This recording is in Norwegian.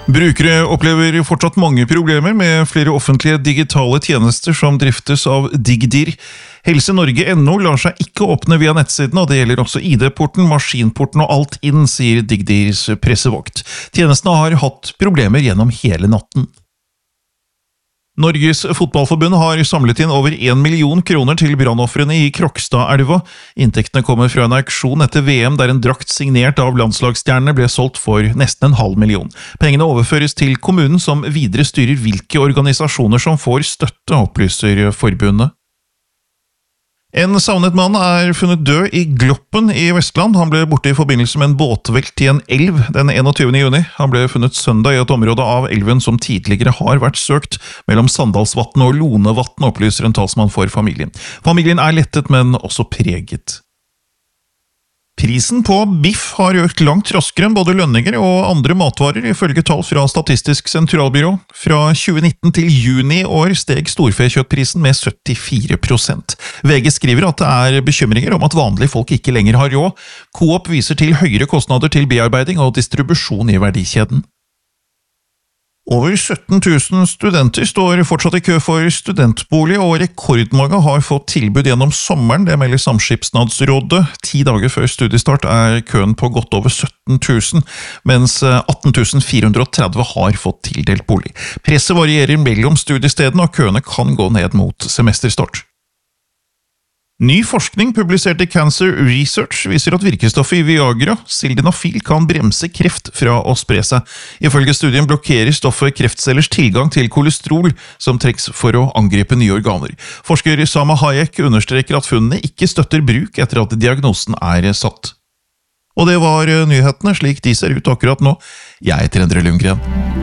Brukere opplever fortsatt mange problemer med flere offentlige digitale tjenester som driftes av Digdir. Helsenorge.no lar seg ikke åpne via nettsiden, og det gjelder også ID-porten, maskinporten og alt inn, sier Digdirs pressevokt. Tjenestene har hatt problemer gjennom hele natten. Norges Fotballforbund har samlet inn over 1 million kroner til brannoffrene i Krokstadelva. Inntektene kommer fra en auksjon etter VM der en drakt signert av landslagsstjernene ble solgt for nesten 500 000. Pengene overføres til kommunen som videre styrer hvilke organisasjoner som får støtte, opplyser forbundet. En savnet mann er funnet død i Gloppen i Vestland. Han ble borte i forbindelse med en båtvelt i en elv den 21. juni. Han ble funnet søndag i et område av elven som tidligere har vært søkt, mellom Sandalsvatn og Lonevatn, opplyser en talsmann for familien. Familien er lettet, men også preget. Prisen på biff har økt langt raskere enn både lønninger og andre matvarer, ifølge tall fra Statistisk sentralbyrå. Fra 2019 til juni i år steg storfekjøttprisen med 74%. VG skriver at det er bekymringer om at vanlige folk ikke lenger har råd. Coop viser til høyere kostnader til bearbeiding og distribusjon i verdikjeden. Over 17 000 studenter står fortsatt i kø for studentbolig, og rekordmange har fått tilbud gjennom sommeren, det melder Samskipnadsrådet. 10 dager før studiestart er køen på godt over 17 000, mens 18 430 har fått tildelt bolig. Presset varierer mellom studiestedene, og køene kan gå ned mot semesterstart. Ny forskning publisert i Cancer Research viser at virkestoffet i Viagra, sildenafil, kan bremse kreft fra å spre seg. Ifølge studien blokkerer stoffet kreftcellers tilgang til kolesterol, som trengs for å angripe nye organer. Forsker Sama Hayek understreker at funnene ikke støtter bruk etter at diagnosen er satt. Og det var nyhetene slik de ser ut akkurat nå. Jeg heter Endre Lundgren.